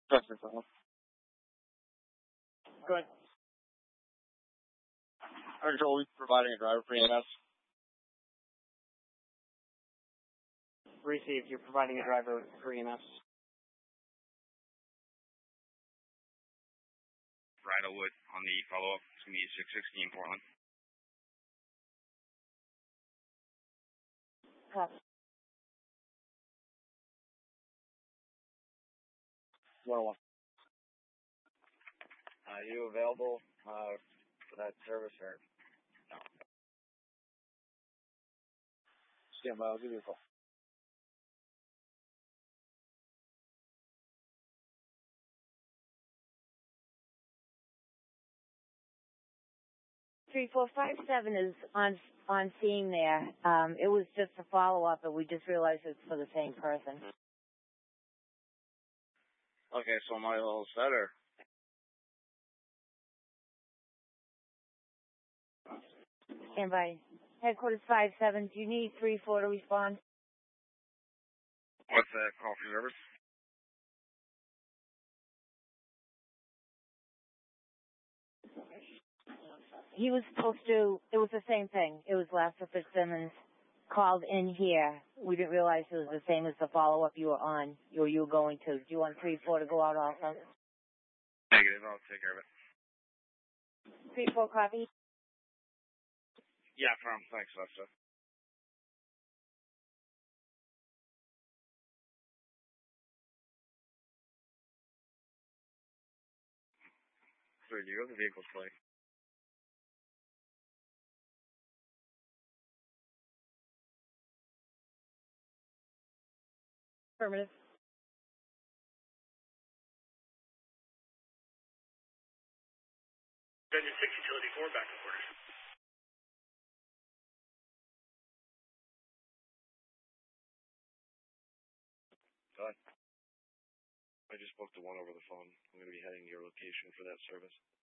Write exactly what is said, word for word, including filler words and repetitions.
Testing phone. Go ahead. Our control, we providing a driver for E M S. Received. You're providing a driver for E M S. Bridlewood on the follow-up. It's going to be six sixteen Portland. Copy. one oh one. Are you available uh, for that service or no? Stand by. I'll give you a call. Three four five seven is on on scene there. Um, it was just a follow up, and we just realized it's for the same person. Okay, so am I all set or? Stand by. Headquarters five seven. Do you need three four to respond? What's that call for service? He was supposed to, it was the same thing. It was Lester Fitzsimmons called in here. We didn't realize it was the same as the follow-up you were on, or you were going to. Do you want three four to go out also? Negative. I'll take care of it. three four copy? Yeah, firm. Thanks, Lester. Sir, do you have the vehicle's plate? Affirmative. Engine six utility four back to quarters. Go ahead. I just spoke to one over the phone. I'm going to be heading to your location for that service.